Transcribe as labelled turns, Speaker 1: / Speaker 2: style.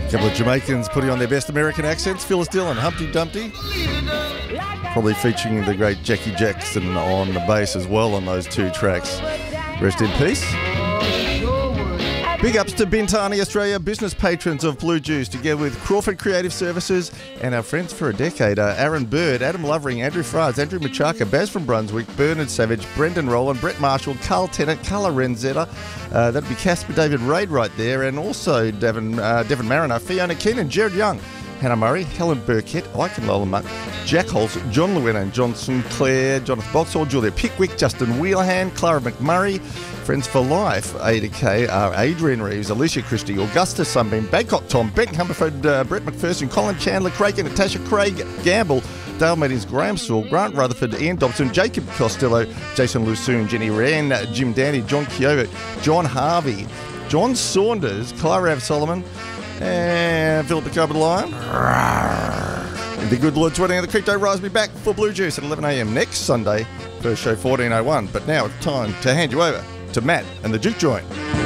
Speaker 1: A couple of Jamaicans putting on their best American accents. Phyllis Dillon, Humpty Dumpty. Probably featuring the great Jackie Jackson on the bass as well on those two tracks. Rest in peace. Big ups to Bintani Australia, business patrons of Blue Juice, together with Crawford Creative Services and our friends for a decade, Aaron Bird, Adam Lovering, Andrew Fries, Andrew Machaka, Baz from Brunswick, Bernard Savage, Brendan Rowland, Brett Marshall, Carl Tennant, Carla Renzetta, that'd be Casper David Raid right there, and also Devon Mariner, Fiona Keenan, Jared Young, Hannah Murray, Helen Burkett, Ike and Lola Mutt, Jack Holz, John Llewellyn and Johnson Clare, Jonathan Boxall, Julia Pickwick, Justin Wheelahan, Clara McMurray, Friends for Life, Ada K, Adrian Reeves, Alicia Christie, Augusta Sunbeam, Bangkok Tom, Ben Humberford, Brett McPherson, Colin Chandler, Craig and Natasha, Craig Gamble, Dale Meetings, Graham Sewell, Grant Rutherford, Ian Dobson, Jacob Costello, Jason Lusoon, Jenny Wren, Jim Dandy, John Kyogo, John Harvey, John Saunders, Clara Av Solomon, and Philip the Cupboard Lion. The good Lord Sweating of the Crypto Rise will be back for Blue Juice at 11 a.m. next Sunday, first show 1401. But now it's time to hand you over to Matt and the Juke Joint.